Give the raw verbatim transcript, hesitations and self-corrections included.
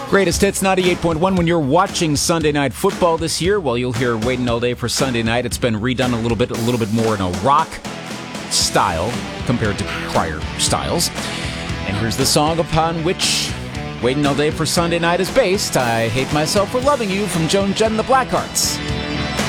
Greatest Hits ninety-eight point one. When you're watching Sunday Night Football this year, well, you'll hear Waiting All Day for Sunday Night. It's been redone a little bit, a little bit more in a rock style compared to prior styles. And here's the song upon which Waiting All Day for Sunday Night is based. I Hate Myself for Loving You from Joan Jett and the Blackhearts.